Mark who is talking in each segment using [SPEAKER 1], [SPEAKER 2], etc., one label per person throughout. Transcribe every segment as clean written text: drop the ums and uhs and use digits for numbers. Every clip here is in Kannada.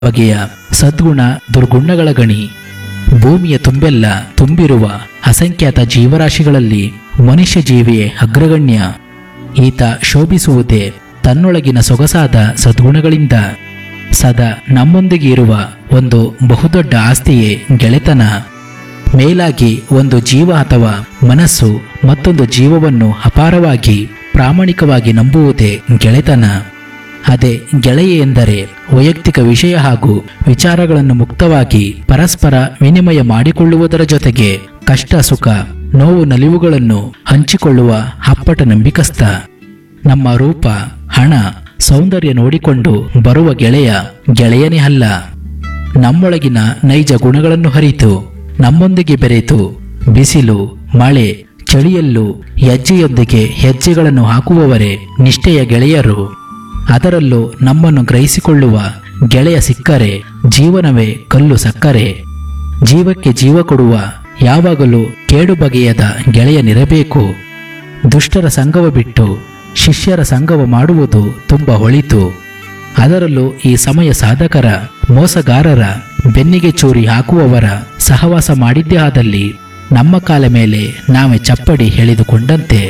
[SPEAKER 1] ಬಗೆಯ ಸದ್ಗುಣ ದುರ್ಗುಣಗಳ ಗಣಿ. ಭೂಮಿಯ ತುಂಬೆಲ್ಲ ತುಂಬಿರುವ ಅಸಂಖ್ಯಾತ ಜೀವರಾಶಿಗಳಲ್ಲಿ ಮನುಷ್ಯ ಜೀವಿಯೇ ಅಗ್ರಗಣ್ಯ. ಈತ ಶೋಭಿಸುವುದೇ ತನ್ನೊಳಗಿನ ಸೊಗಸಾದ ಸದ್ಗುಣಗಳಿಂದ. ಸದಾ ನಮ್ಮೊಂದಿಗೆ ಇರುವ ಒಂದು ಬಹುದೊಡ್ಡ ಆಸ್ತಿಯೇ ಗೆಳೆತನ. ಮೇಲಾಗಿ ಒಂದು ಜೀವ ಅಥವಾ ಮನಸ್ಸು ಮತ್ತೊಂದು ಜೀವವನ್ನು ಅಪಾರವಾಗಿ ಪ್ರಾಮಾಣಿಕವಾಗಿ ನಂಬುವುದೇ ಗೆಳೆತನ. ಅದೇ ಗೆಳೆಯ ಎಂದರೆ ವೈಯಕ್ತಿಕ ವಿಷಯ ಹಾಗೂ ವಿಚಾರಗಳನ್ನು ಮುಕ್ತವಾಗಿ ಪರಸ್ಪರ ವಿನಿಮಯ ಮಾಡಿಕೊಳ್ಳುವುದರ ಜೊತೆಗೆ ಕಷ್ಟ ಸುಖ ನೋವು ನಲಿವುಗಳನ್ನು ಹಂಚಿಕೊಳ್ಳುವ ಅಪ್ಪಟ ನಂಬಿಕಸ್ಥ. ನಮ್ಮ ರೂಪ ಹಣ ಸೌಂದರ್ಯ ನೋಡಿಕೊಂಡು ಬರುವ ಗೆಳೆಯನೇ ಅಲ್ಲ. ನಮ್ಮೊಳಗಿನ ನೈಜ ಗುಣಗಳನ್ನು ಹರಿತು ನಮ್ಮೊಂದಿಗೆ ಬೆರೆತು ಬಿಸಿಲು ಮಳೆ ಚಳಿಯಲ್ಲೂ ಹೆಜ್ಜೆಯೊಂದಿಗೆ ಹೆಜ್ಜೆಗಳನ್ನು ಹಾಕುವವರೇ ನಿಷ್ಠೆಯ ಗೆಳೆಯರು. ಅದರಲ್ಲೂ ನಮ್ಮನ್ನು ಗ್ರಹಿಸಿಕೊಳ್ಳುವ ಗೆಳೆಯ ಸಿಕ್ಕರೆ ಜೀವನವೇ ಕಲ್ಲು ಸಕ್ಕರೆ. ಜೀವಕ್ಕೆ ಜೀವ ಕೊಡುವ ಯಾವಾಗಲೂ ಕೇಡು ಬಗೆಯದ ಗೆಳೆಯನಿರಬೇಕು. ದುಷ್ಟರ ಸಂಗವ ಬಿಟ್ಟು ಶಿಷ್ಯರ ಸಂಗವ ಮಾಡುವುದು ತುಂಬ ಒಳಿತು. ಅದರಲ್ಲೂ ಈ ಸಮಯ ಸಾಧಕರ ಮೋಸಗಾರರ ಬೆನ್ನಿಗೆ ಚೂರಿ ಹಾಕುವವರ ಸಹವಾಸ ಮಾಡಿದ್ದೇ ಆದಲ್ಲಿ ನಮ್ಮ ಕಾಲ ಮೇಲೆ ನಾವೇ ಚಪ್ಪಡಿ ಎಳೆದುಕೊಂಡಂತೆ.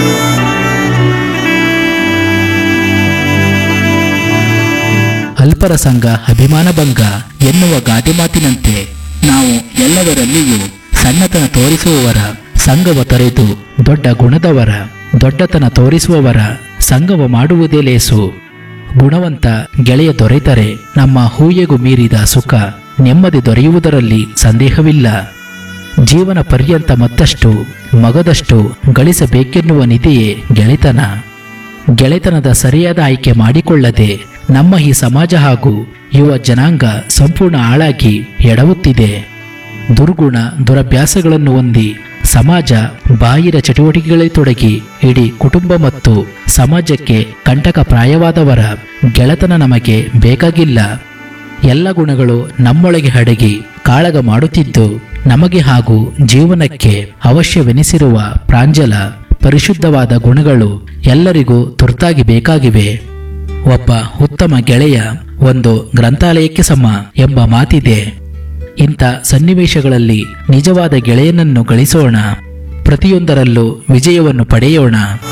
[SPEAKER 1] ಅಲ್ಪರ ಸಂಘ ಅಭಿಮಾನ ಭಂಗ ಎನ್ನುವ ಗಾದೆ ಮಾತಿನಂತೆ ನಾವು ಎಲ್ಲದರಲ್ಲಿಯೂ ಸಣ್ಣತನ ತೋರಿಸುವವರ ಸಂಘವ ತೊರೆದು ದೊಡ್ಡ ಗುಣದವರ ದೊಡ್ಡತನ ತೋರಿಸುವವರ ಸಂಘವ ಮಾಡುವುದೇ ಲೇಸು. ಗುಣವಂತ ಗೆಳೆಯ ದೊರೆತರೆ ನಮ್ಮ ಊಹೆಗೂ ಮೀರಿದ ಸುಖ ನೆಮ್ಮದಿ ದೊರೆಯುವುದರಲ್ಲಿ ಸಂದೇಹವಿಲ್ಲ. ಜೀವನ ಪರ್ಯಂತ ಮತ್ತಷ್ಟು ಮಗದಷ್ಟು ಗಳಿಸಬೇಕೆನ್ನುವ ನಿಧಿಯೇ ಗೆಳೆತನ. ಗೆಳೆತನದ ಸರಿಯಾದ ಆಯ್ಕೆ ಮಾಡಿಕೊಳ್ಳದೆ ನಮ್ಮ ಈ ಸಮಾಜ ಹಾಗೂ ಯುವ ಜನಾಂಗ ಸಂಪೂರ್ಣ ಹಾಳಾಗಿ ಎಡವುತ್ತಿದೆ. ದುರ್ಗುಣ ದುರಭ್ಯಾಸಗಳನ್ನು ಹೊಂದಿ ಸಮಾಜ ಬಾಹಿರ ಚಟುವಟಿಕೆಗಳಲ್ಲಿ ತೊಡಗಿ ಇಡೀ ಕುಟುಂಬ ಮತ್ತು ಸಮಾಜಕ್ಕೆ ಕಂಟಕಪ್ರಾಯವಾದವರ ಗೆಳೆತನ ನಮಗೆ ಬೇಕಾಗಿಲ್ಲ. ಎಲ್ಲ ಗುಣಗಳು ನಮ್ಮೊಳಗೆ ಅಡಗಿ ಕಾಳಗ ಮಾಡುತ್ತಿದ್ದು ನಮಗೆ ಹಾಗೂ ಜೀವನಕ್ಕೆ ಅವಶ್ಯವೆನಿಸಿರುವ ಪ್ರಾಂಜಲ ಪರಿಶುದ್ಧವಾದ ಗುಣಗಳು ಎಲ್ಲರಿಗೂ ತುರ್ತಾಗಿ ಬೇಕಾಗಿವೆ. ಒಬ್ಬ ಉತ್ತಮ ಗೆಳೆಯ ಒಂದು ಗ್ರಂಥಾಲಯಕ್ಕೆ ಸಮ ಎಂಬ ಮಾತಿದೆ. ಇಂಥ ಸನ್ನಿವೇಶಗಳಲ್ಲಿ ನಿಜವಾದ ಗೆಳೆಯನನ್ನು ಗಳಿಸೋಣ, ಪ್ರತಿಯೊಂದರಲ್ಲೂ ವಿಜಯವನ್ನು ಪಡೆಯೋಣ.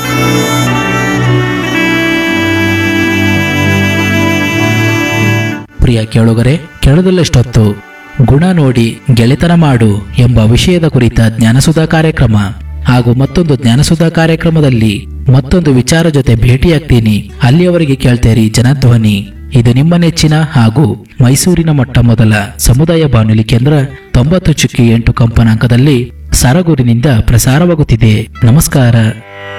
[SPEAKER 1] ಪ್ರಿಯ ಕೇಳುಗರೆ, ಕೇಳದಲ್ಲಷ್ಟೊತ್ತು ಗುಣ ನೋಡಿ ಗೆಳೆತನ ಮಾಡು ಎಂಬ ವಿಷಯದ ಕುರಿತ ಜ್ಞಾನಸುಧಾ ಕಾರ್ಯಕ್ರಮ ಹಾಗೂ ಮತ್ತೊಂದು ಜ್ಞಾನಸುಧಾ ಕಾರ್ಯಕ್ರಮದಲ್ಲಿ ಮತ್ತೊಂದು ವಿಚಾರ ಜೊತೆ ಭೇಟಿಯಾಗ್ತೀನಿ. ಅಲ್ಲಿಯವರೆಗೆ ಕೇಳ್ತೇರಿ ಜನಧ್ವನಿ. ಇದು ನಿಮ್ಮ ನೆಚ್ಚಿನ ಹಾಗೂ ಮೈಸೂರಿನ ಮೊಟ್ಟ ಮೊದಲ ಸಮುದಾಯ ಬಾನುಲಿ ಕೇಂದ್ರ 90.8 ಕಂಪನಾಂಕದಲ್ಲಿ ಸರಗೂರಿನಿಂದ ಪ್ರಸಾರವಾಗುತ್ತಿದೆ. ನಮಸ್ಕಾರ.